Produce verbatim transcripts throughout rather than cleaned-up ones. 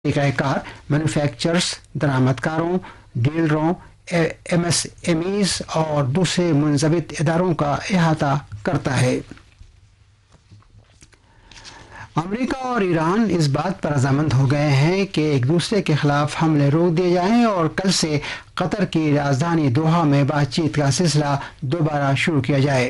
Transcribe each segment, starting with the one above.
طریقہ کار manufacturers, درآمدکاروں، ڈیلروں، M S M Es اور دوسرے منضبط اداروں کا احاطہ کرتا ہے۔ امریکہ اور ایران اس بات پر رضامند ہو گئے ہیں کہ ایک دوسرے کے خلاف حملے روک دیے جائیں اور کل سے قطر کی راجدھانی دوحہ میں بات چیت کا سلسلہ دوبارہ شروع کیا جائے۔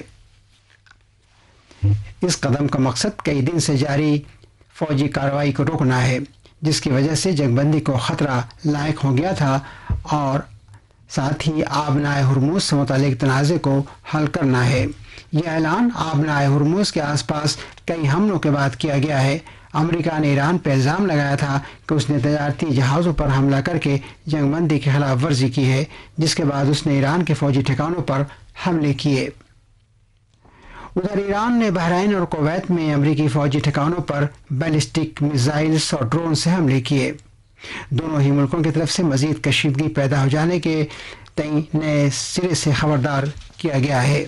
اس قدم کا مقصد کئی دن سے جاری فوجی کارروائی کو روکنا ہے، جس کی وجہ سے جنگ بندی کو خطرہ لاحق ہو گیا تھا، اور ساتھ ہی آبنائے ہرمز سے متعلق تنازع کو حل کرنا ہے۔ یہ اعلان آبنائے ہرمز کے آس پاس کئی حملوں کے بعد کیا گیا ہے۔ امریکہ نے ایران پر الزام لگایا تھا کہ اس نے تجارتی جہازوں پر حملہ کر کے جنگ بندی کی خلاف ورزی کی ہے، جس کے بعد اس نے ایران کے فوجی ٹھکانوں پر حملے کیے۔ ادھر ایران نے بحرین اور کویت میں امریکی فوجی ٹھکانوں پر بیلسٹک میزائلز اور ڈرون سے حملے کیے۔ دونوں ہی ملکوں کی طرف سے مزید کشیدگی پیدا ہو جانے کے تئیں نئے سرے سے خبردار کیا گیا ہے۔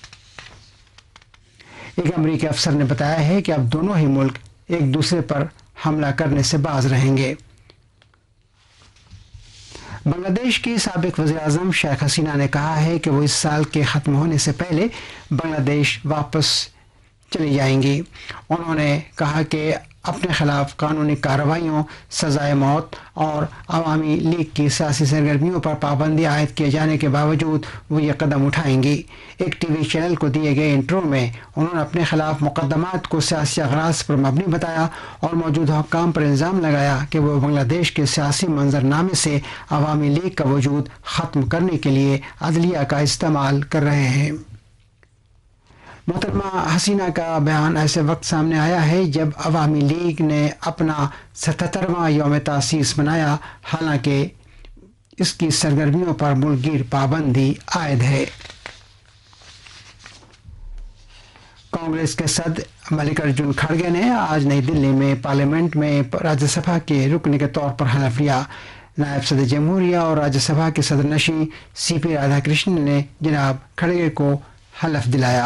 ایک امریکی افسر نے بتایا ہے کہ اب دونوں ہی ملک ایک دوسرے پر حملہ کرنے سے باز رہیں گے۔ بنگلہ دیش کی سابق وزیر اعظم شیخ حسینہ نے کہا ہے کہ وہ اس سال کے ختم ہونے سے پہلے بنگلہ دیش واپس چلی جائیں گی۔ انہوں نے کہا کہ اپنے خلاف قانونی کارروائیوں، سزائے موت اور عوامی لیگ کی سیاسی سرگرمیوں پر پابندی عائد کیے جانے کے باوجود وہ یہ قدم اٹھائیں گی۔ ایک ٹی وی چینل کو دیے گئے انٹرویو میں انہوں نے اپنے خلاف مقدمات کو سیاسی اغراض پر مبنی بتایا اور موجودہ حکام پر الزام لگایا کہ وہ بنگلہ دیش کے سیاسی منظرنامے سے عوامی لیگ کا وجود ختم کرنے کے لیے عدلیہ کا استعمال کر رہے ہیں۔ محترمہ حسینہ کا بیان ایسے وقت سامنے آیا ہے جب عوامی لیگ نے اپنا ستہترواں یوم تاسیس منایا، حالانکہ اس کی سرگرمیوں پر ملک گیر پابندی عائد ہے۔ کانگریس کے صدر ملکارجن کھڑگے نے آج نئی دلی میں پارلیمنٹ میں راجیہ سبھا کے رکن کے طور پر حلف لیا۔ نائب صدر جمہوریہ اور راجیہ سبھا کے صدر نشین سی پی رادھا کرشنن نے جناب کھڑگے کو حلف دلایا۔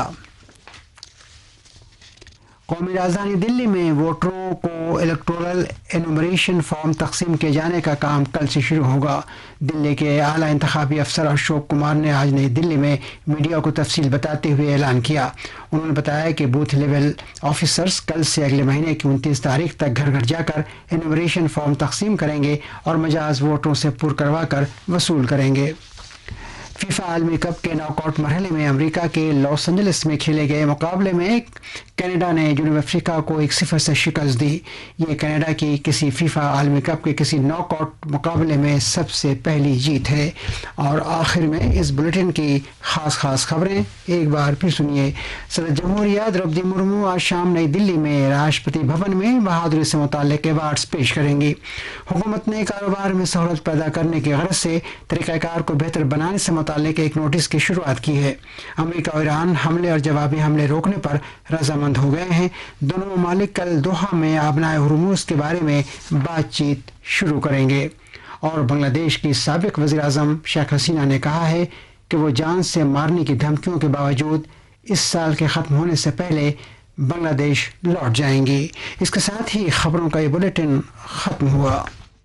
قومی راجدھانی دلی میں ووٹروں کو الیکٹورل انومریشن فارم تقسیم کیے جانے کا کام کل سے شروع ہوگا۔ دلی کے اعلیٰ انتخابی افسر اشوک کمار نے آج نئی دلی میں میڈیا کو تفصیل بتاتے ہوئے اعلان کیا۔ انہوں نے بتایا کہ بوتھ لیول آفیسرز کل سے اگلے مہینے کی انتیس تاریخ تک گھر گھر جا کر انومریشن فارم تقسیم کریں گے اور مجاز ووٹروں سے پر کروا کر وصول کریں گے۔ فیفا عالمی کپ کے ناک آؤٹ مرحلے میں امریکہ کے لاس اینجلس میں کھیلے گئے مقابلے میں کینیڈا نے جنوب افریقہ کو ایک صفر سے شکست دی۔ یہ کینیڈا کی کسی فیفا عالمی کپ کے کسی ناک آؤٹ مقابلے میں سب سے پہلی جیت ہے۔ اور آخر میں اس بلیٹن کی خاص خاص خبریں ایک بار پھر سنیے۔ صدر جمہوریہ دروپدی مرمو آج شام نئی دلی میں راشٹرپتی بھون میں بہادری سے متعلق ایوارڈز پیش کریں گی۔ حکومت نے کاروبار میں سہولت پیدا کرنے کی غرض سے طریقہ کار کو بہتر بنانے سے متعلق ایک نوٹس کی شروعات کی ہے۔ امریکہ اور ایران حملے اور جوابی حملے روکنے پر رضامند ہو گئے ہیں۔ دونوں ممالک کل دوحہ میں آبنائے ہرمز کے بارے میں بات چیت شروع کریں گے۔ اور بنگلہ دیش کی سابق وزیر اعظم شیخ حسینہ نے کہا ہے کہ وہ جان سے مارنے کی دھمکیوں کے باوجود اس سال کے ختم ہونے سے پہلے بنگلہ دیش لوٹ جائیں گی۔ اس کے ساتھ ہی خبروں کا یہ بلیٹن ختم ہوا۔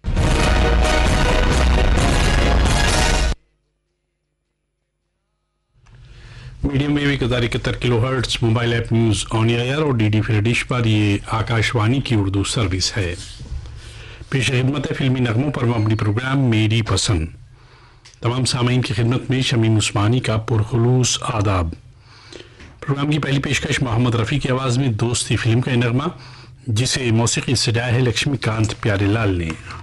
میڈیم ویو ایک ہزار اکہتر کلو hertz mobile app news on year اور ڈی ڈی فری ڈش پر یہ آکاشوانی کی اردو سروس ہے۔ پیش خدمت ہے فلمی نغموں پر مبنی پروگرام میری پسند۔ تمام سامعین کی خدمت میں شمیم عثمانی کا پرخلوص آداب۔ پروگرام کی پہلی پیشکش محمد رفیع کی آواز میں دوستی فلم کا نغمہ، جسے موسیقی سجایا ہے لکشمی کانت پیارے لال نے۔